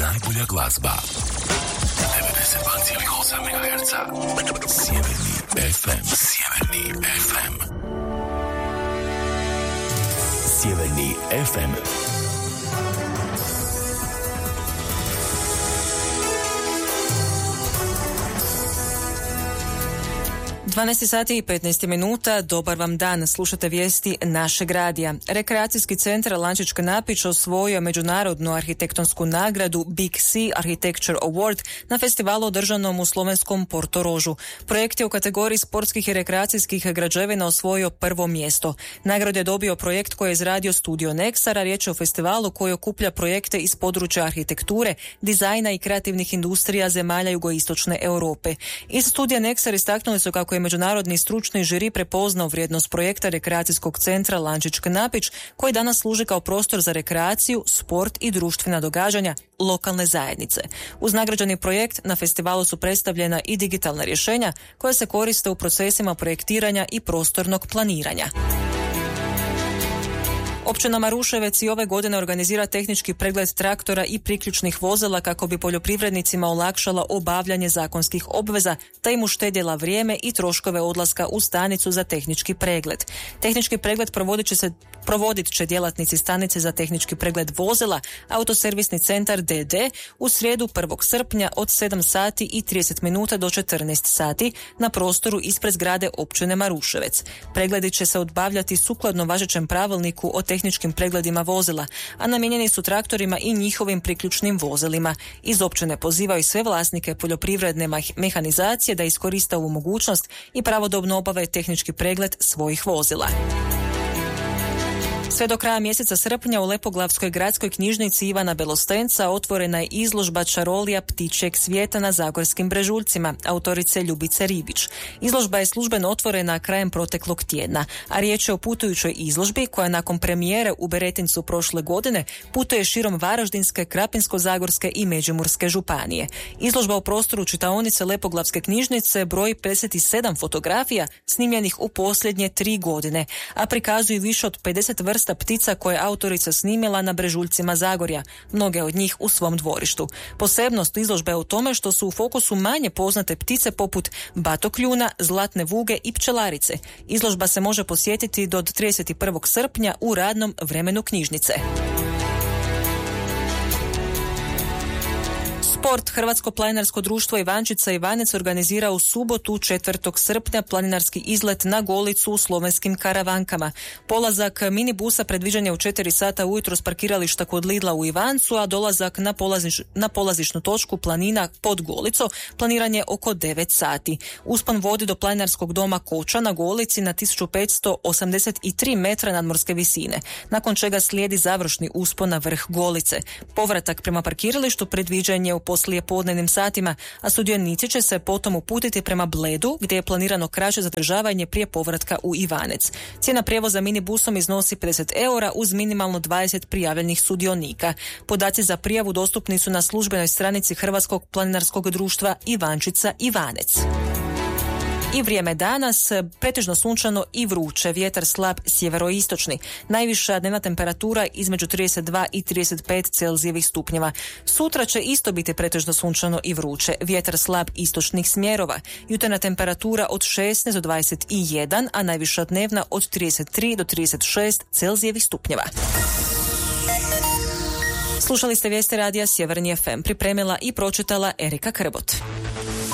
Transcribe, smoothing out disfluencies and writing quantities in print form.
Najbolja glazba. 92,8 MHz. Sjeverni FM. Sjeverni FM. Sjeverni FM. 12 sati i 15 minuta, dobar vam dan, slušate vijesti našeg radija. Rekreacijski centar Lančička Napić osvojio međunarodnu arhitektonsku nagradu Big C Architecture Award na festivalu održanom u slovenskom Portorožu. Projekt je u kategoriji sportskih i rekreacijskih građevina osvojio prvo mjesto. Nagradu je dobio projekt koji je izradio studio Nexar, a riječ je o festivalu koji okuplja projekte iz područja arhitekture, dizajna i kreativnih industrija zemalja jugoistočne Europe. Iz studija Nexar istaknuli su kako je međunarodni stručni žiri prepoznao vrijednost projekta rekreacijskog centra Lančička Napić, koji danas služi kao prostor za rekreaciju, sport i društvena događanja lokalne zajednice. Uz nagrađeni projekt na festivalu su predstavljena i digitalna rješenja koja se koriste u procesima projektiranja i prostornog planiranja. Općina Maruševec i ove godine organizira tehnički pregled traktora i priključnih vozila kako bi poljoprivrednicima olakšala obavljanje zakonskih obveza, te im uštedjela vrijeme i troškove odlaska u stanicu za tehnički pregled. Tehnički pregled provodit će djelatnici stanice za tehnički pregled vozila, autoservisni centar DD, u srijedu 1. srpnja od 7 sati i 30 minuta do 14 sati na prostoru ispred zgrade općine Maruševec. Pregledi će se obavljati sukladno važećem pravilniku o tehničkim pregledima vozila, a namijenjeni su traktorima i njihovim priključnim vozilima. Iz općine pozivaju sve vlasnike poljoprivredne mehanizacije da iskoriste ovu mogućnost i pravodobno obave tehnički pregled svojih vozila. Sve do kraja mjeseca srpnja u Lepoglavskoj gradskoj knjižnici Ivana Belostenca otvorena je izložba Čarolija ptičjeg svijeta na Zagorskim Brežuljcima, autorice Ljubice Ribić. Izložba je službeno otvorena krajem proteklog tjedna, a riječ je o putujućoj izložbi koja nakon premijere u Beretincu prošle godine putuje širom Varaždinske, Krapinsko-zagorske i Međimurske županije. Izložba u prostoru čitaonice Lepoglavske knjižnice broji 57 fotografija snimljenih u posljednje 3 godine, a prikazuju više od 50 vrsta ptica koje je autorica snimila na brežuljcima Zagorja, mnoge od njih u svom dvorištu. Posebnost izložbe je u tome što su u fokusu manje poznate ptice poput batokljuna, zlatne vuge i pčelarice. Izložba se može posjetiti do 31. srpnja u radnom vremenu knjižnice. Sport. Hrvatsko planinarsko društvo Ivančica Ivanec organizira u subotu 4. srpnja planinarski izlet na Golicu u slovenskim Karavankama. Polazak minibusa predviđen je u 4 sata ujutro s parkirališta kod Lidla u Ivancu, a dolazak na polazišnu točku planina pod Golico planiran je oko 9 sati. Uspon vodi do planinarskog doma Koča na Golici na 1583 metra nadmorske visine, nakon čega slijedi završni uspon na vrh Golice. Povratak prema parkiralištu predviđen je u poslijepodnevnim satima, a sudionici će se potom uputiti prema Bledu, gdje je planirano kraće zadržavanje prije povratka u Ivanec. Cijena prijevoza minibusom iznosi 50 eura uz minimalno 20 prijavljenih sudionika. Podaci za prijavu dostupni su na službenoj stranici Hrvatskog planinarskog društva Ivančica Ivanec. I vrijeme danas, pretežno sunčano i vruće, vjetar slab sjeveroistočni. Najviša dnevna temperatura između 32 i 35 Celzijevih stupnjeva. Sutra će isto biti pretežno sunčano i vruće, vjetar slab istočnih smjerova. Jutarnja temperatura od 16 do 21, a najviša dnevna od 33 do 36 Celzijevih stupnjeva. Slušali ste vijesti radija Sjeverni FM, pripremila i pročitala Erika Krbot.